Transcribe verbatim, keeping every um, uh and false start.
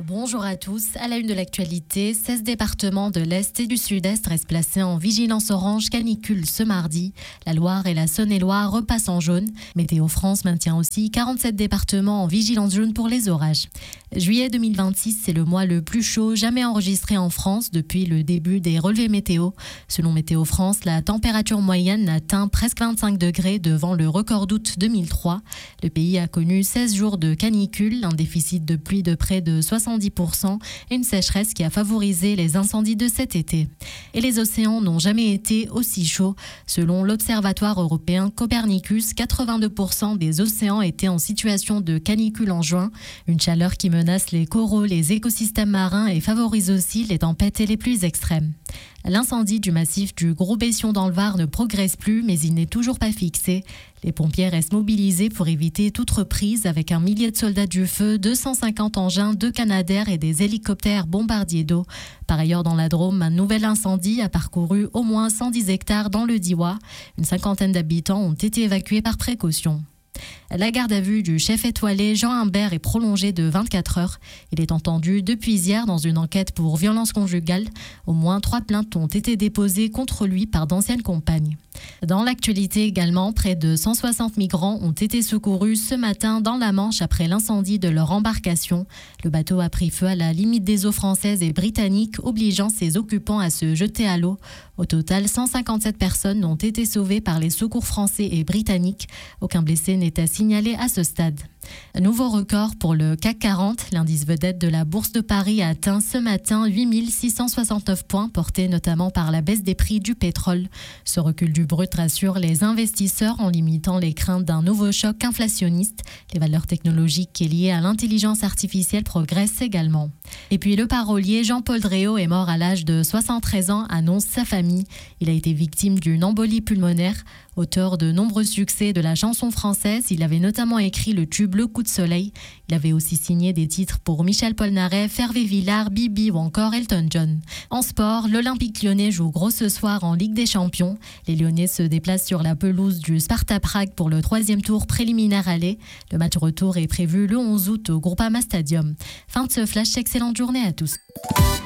Bonjour à tous. À la une de l'actualité, seize départements de l'Est et du Sud-Est restent placés en vigilance orange canicule ce mardi. La Loire et la Saône-et-Loire repassent en jaune. Météo France maintient aussi quarante-sept départements en vigilance jaune pour les orages. Juillet deux mille vingt-six, c'est le mois le plus chaud jamais enregistré en France depuis le début des relevés météo. Selon Météo France, la température moyenne atteint presque vingt-cinq degrés devant le record d'août deux mille trois. Le pays a connu seize jours de canicule, un déficit de pluie de près de soixante-dix pour cent et une sécheresse qui a favorisé les incendies de cet été. Et les océans n'ont jamais été aussi chauds. Selon l'Observatoire européen Copernicus, quatre-vingt-deux pour cent des océans étaient en situation de canicule en juin. Une chaleur qui menace les coraux, les écosystèmes marins et favorise aussi les tempêtes et les pluies extrêmes. L'incendie du massif du Gros-Bession dans le Var ne progresse plus, mais il n'est toujours pas fixé. Les pompiers restent mobilisés pour éviter toute reprise avec un millier de soldats du feu, deux cent cinquante engins, deux Canadair et des hélicoptères bombardiers d'eau. Par ailleurs, dans la Drôme, un nouvel incendie a parcouru au moins cent dix hectares dans le Diois. Une cinquantaine d'habitants ont été évacués par précaution. La garde à vue du chef étoilé Jean Humbert est prolongée de vingt-quatre heures. Il est entendu depuis hier dans une enquête pour violence conjugale. Au moins trois plaintes ont été déposées contre lui par d'anciennes compagnes. Dans l'actualité également, près de cent soixante migrants ont été secourus ce matin dans la Manche après l'incendie de leur embarcation. Le bateau a pris feu à la limite des eaux françaises et britanniques, obligeant ses occupants à se jeter à l'eau. Au total, cent cinquante-sept personnes ont été sauvées par les secours français et britanniques. Aucun blessé n'est à signaler à ce stade. Un nouveau record pour le C A C quarante. L'indice vedette de la Bourse de Paris a atteint ce matin huit mille six cent soixante-neuf points, portés notamment par la baisse des prix du pétrole. Ce recul du brut rassure les investisseurs en limitant les craintes d'un nouveau choc inflationniste. Les valeurs technologiques liées à l'intelligence artificielle progressent également. Et puis le parolier Jean-Paul Dréau est mort à l'âge de soixante-treize ans, annonce sa famille. Il a été victime d'une embolie pulmonaire. Auteur de nombreux succès de la chanson française, il avait notamment écrit le tube Le Coup de Soleil. Il avait aussi signé des titres pour Michel Polnareff, Hervé Villard, Bibi ou encore Elton John. En sport, l'Olympique lyonnais joue gros ce soir en Ligue des Champions. Les Lyonnais se déplacent sur la pelouse du Sparta Prague pour le troisième tour préliminaire aller. Le match retour est prévu le onze août au Groupama Stadium. Fin de ce flash, excellente journée à tous.